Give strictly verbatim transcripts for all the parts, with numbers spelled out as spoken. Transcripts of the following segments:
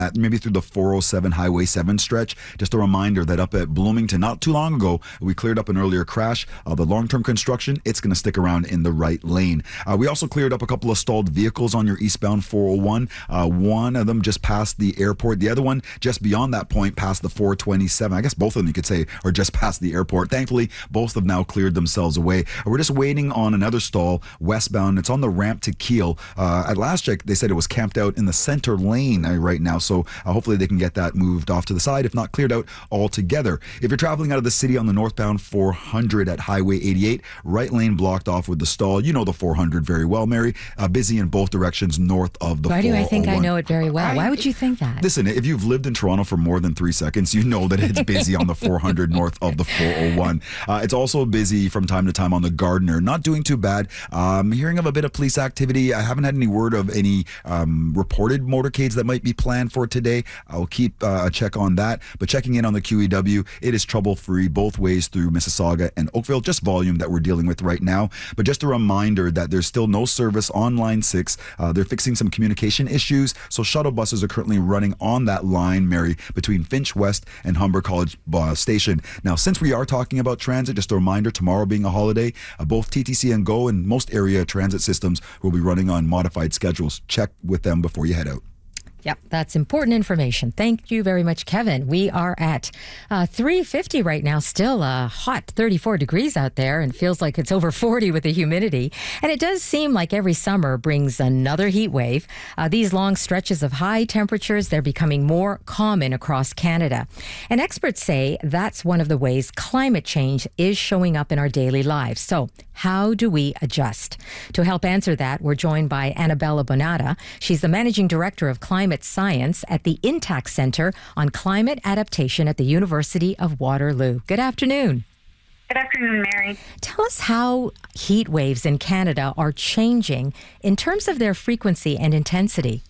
at maybe through the four oh seven Highway seven stretch. Just a reminder that up at Bloomington, not too long ago, we cleared up an earlier crash. Uh, the long-term construction, it's going to stick around in the right lane. Uh, we also cleared up a couple of stalled vehicles on your eastbound four oh one. Uh, one of them just past the airport. The other one just beyond that point past the four twenty-seven. I guess both of them you could say are just past the airport. Thankfully, both have now cleared themselves away. We're just waiting on another stall westbound. It's on the ramp to Kiel. Uh, at last check, they said it was camped out in the center lane uh, right now. So uh, hopefully they can get that moved off to the side, if not cleared out altogether. If you're traveling out of the city on the northbound four hundred at Highway eighty-eight, right lane blocked off with the stall. You know the four hundred very well, Mary. Uh, busy in both directions north of the Why do I think I four oh one. know it very well? Why would you think that? Listen, if you've lived in Toronto for more than three seconds, you know that it's busy on the four hundred north of the four oh one. Uh, it's also busy from time to time on the Gardiner. Not doing too bad. Um, hearing of a bit of police activity. I haven't had any word of any um, reported motorcades that might be planned for today. I'll keep uh, a check on that. But checking in on the Q E W, it is trouble-free both ways through Mississauga and Oakville. Just volume that we're dealing with right now. But just a reminder that there's still no service on Line six. Uh, they're fixing some communication issues. So shuttle buses are currently running on that line, Mary, between Finch West and Humber College uh, Station. Now, since we are talking about transit, just a reminder, tomorrow being a holiday, uh, both T T C and GO and most area transit systems will be running on modified schedules. Check with them before you head out. Yep, that's important information. Thank you very much, Kevin. We are at uh, three fifty right now, still a uh, hot thirty-four degrees out there, and feels like it's over forty with the humidity. And it does seem like every summer brings another heat wave. Uh, these long stretches of high temperatures, they're becoming more common across Canada. And experts say that's one of the ways climate change is showing up in our daily lives. So how do we adjust? To help answer that, we're joined by Annabella Bonata. She's the Managing Director of Climate Science at the Intact Center on Climate Adaptation at the University of Waterloo. Good afternoon. Good afternoon, Mary. Tell us how heat waves in Canada are changing in terms of their frequency and intensity.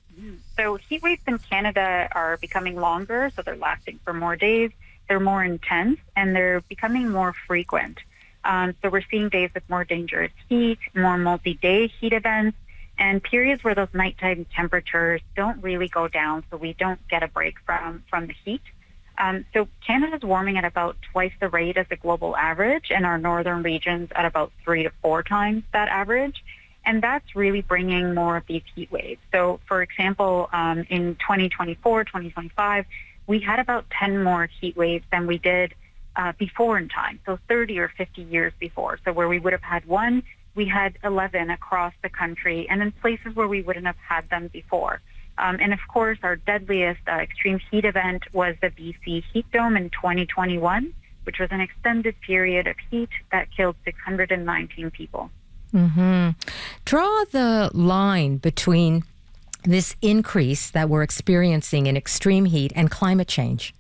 So heat waves in Canada are becoming longer, so they're lasting for more days. They're more intense, and they're becoming more frequent. Um, so we're seeing days with more dangerous heat, more multi-day heat events, and periods where those nighttime temperatures don't really go down, so we don't get a break from, from the heat. Um, so Canada's warming at about twice the rate as the global average, and our northern regions at about three to four times that average. And that's really bringing more of these heat waves. So, for example, um, in twenty twenty-four, twenty twenty-five, we had about ten more heat waves than we did uh, before in time, so thirty or fifty years before. So where we would have had one, we had eleven across the country, and in places where we wouldn't have had them before. Um, and of course, our deadliest uh, extreme heat event was the B C heat dome in twenty twenty-one, which was an extended period of heat that killed six hundred nineteen people. Mm-hmm. Draw the line between this increase that we're experiencing in extreme heat and climate change.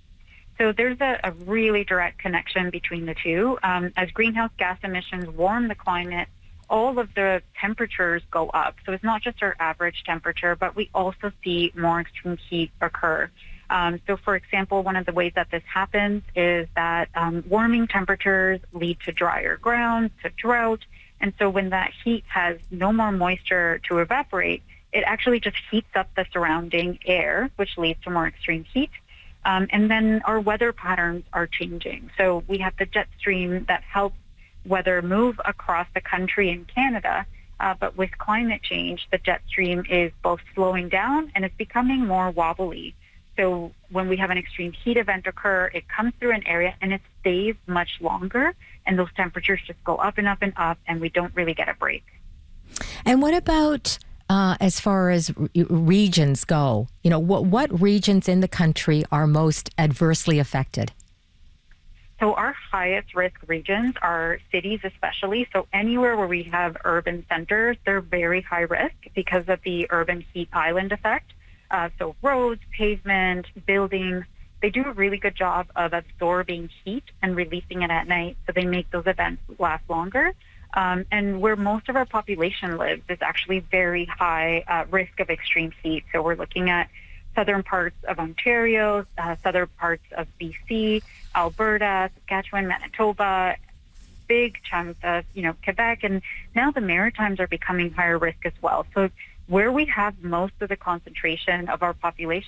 So there's a, a really direct connection between the two. Um, as greenhouse gas emissions warm the climate, all of the temperatures go up. So it's not just our average temperature, but we also see more extreme heat occur. Um, so, for example, one of the ways that this happens is that um, warming temperatures lead to drier ground, to drought. And so when that heat has no more moisture to evaporate, it actually just heats up the surrounding air, which leads to more extreme heat. Um, and then our weather patterns are changing. So we have the jet stream that helps weather move across the country in Canada. Uh, but with climate change, the jet stream is both slowing down and it's becoming more wobbly. So when we have an extreme heat event occur, it comes through an area and it stays much longer, and those temperatures just go up and up and up, and we don't really get a break. And what about uh, as far as re- regions go? You know, what what regions in the country are most adversely affected? So our highest risk regions are cities especially. So anywhere where we have urban centers, they're very high risk because of the urban heat island effect. Uh, so roads, pavement, buildings, they do a really good job of absorbing heat and releasing it at night, so they make those events last longer. Um, and where most of our population lives is actually very high uh, risk of extreme heat. So we're looking at southern parts of Ontario, uh, southern parts of B C, Alberta, Saskatchewan, Manitoba, big chunks of, you know, Quebec, and now the Maritimes are becoming higher risk as well. So where we have most of the concentration of our population